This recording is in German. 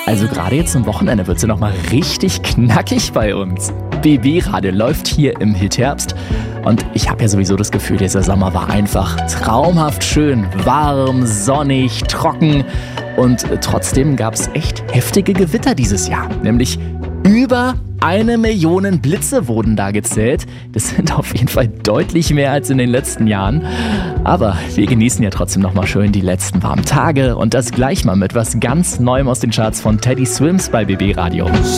Also gerade jetzt zum Wochenende wird es ja nochmal richtig knackig bei uns. BB Radio läuft hier im Hitherbst und ich habe ja sowieso das Gefühl, dieser Sommer war einfach traumhaft schön, warm, sonnig, trocken und trotzdem gab es echt heftige Gewitter dieses Jahr, nämlich über 1 Million Blitze wurden da gezählt. Das sind auf jeden Fall deutlich mehr als in den letzten Jahren. Aber wir genießen ja trotzdem nochmal schön die letzten warmen Tage und das gleich mal mit was ganz Neuem aus den Charts von Teddy Swims bei BB Radio.